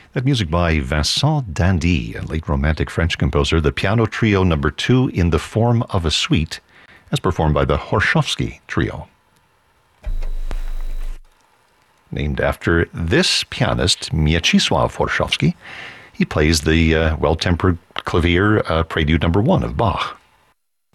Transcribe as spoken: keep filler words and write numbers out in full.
That music by Vincent d'Indy, a late Romantic French composer, the Piano Trio number two in the form of a suite, as performed by the Horshofsky Trio. Named after this pianist, Mieczysław Horshofsky, he plays the uh, well-tempered clavier uh, Prelude number one of Bach.